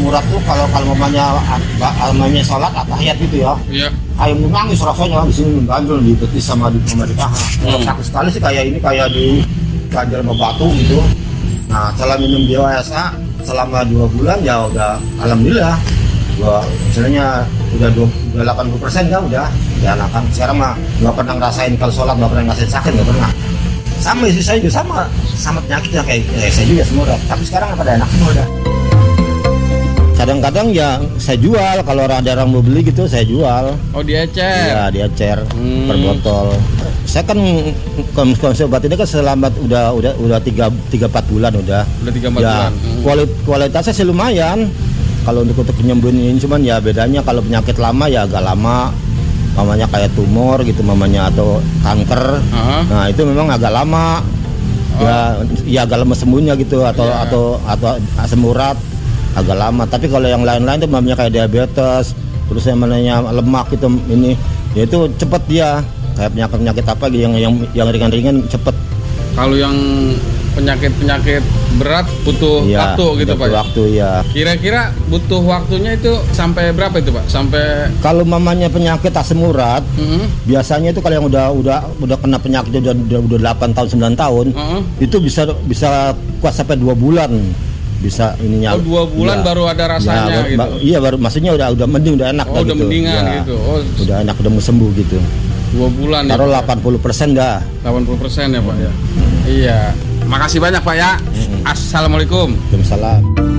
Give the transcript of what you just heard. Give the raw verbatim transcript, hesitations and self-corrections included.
asam urat tuh kalau kalau mamanya mamanya sholat atahiyat gitu ya. Iya. Kayak mau nangis rasanya di sini ganjel di betis sama di sama di paha. Kalau hmm. sakit sekali sih kayak ini kayak di ganjel sama batu gitu. Nah, setelah minum biasa selama dua bulan ya udah alhamdulillah. Gua misalnya udah delapan puluh persen kan udah ya enakan. Sekarang mah nggak pernah ngerasain kalau sholat, nggak pernah ngerasain sakit, nggak pernah. Sama istri saya juga sama sama penyakitnya kayak eh, saya juga semua udah. Tapi sekarang pada enak semua udah. Kadang-kadang ya saya jual kalau ada orang mau beli gitu saya jual. Oh diecer? Iya diecer hmm. per botol. Saya kan konsumsi obat ini kan selamat udah udah udah tiga tiga empat bulan udah. Udah tiga empat ya, bulan. Hmm. Kualit, kualitasnya sih lumayan. Kalau untuk untuk penyembuhan ini cuman ya bedanya kalau penyakit lama ya agak lama. Mamanya kayak tumor gitu mamanya atau kanker. Uh-huh. Nah itu memang agak lama. Oh. Ya ya agak lama sembuhnya gitu atau yeah. atau atau asam urat agak lama. Tapi kalau yang lain-lain itu mamanya kayak diabetes, terus yang namanya lemak itu ini ya itu cepet dia. Kayak penyakit-penyakit apa yang yang yang ringan-ringan cepet. Kalau yang penyakit-penyakit berat butuh ya, waktu gitu Pak. Waktu ya. Kira-kira butuh waktunya itu sampai berapa itu Pak? Sampai kalau mamanya penyakit asam urat, mm-hmm. biasanya itu kalau yang udah udah udah kena penyakit udah udah, udah delapan tahun sembilan tahun, mm-hmm. itu bisa bisa kuat sampai dua bulan. Bisa ininya. Oh dua bulan ya. Baru ada rasanya ya, baru, gitu. Ba- iya baru maksudnya udah udah mending udah enak oh, udah gitu. mendingan ya, gitu. Oh udah enak udah mau sembuh gitu. Dua bulan taruh ya, delapan puluh persen dah. delapan puluh persen ya Pak ya. Hmm. Iya. Makasih banyak Pak ya. Hmm. Assalamualaikum. Waalaikumsalam.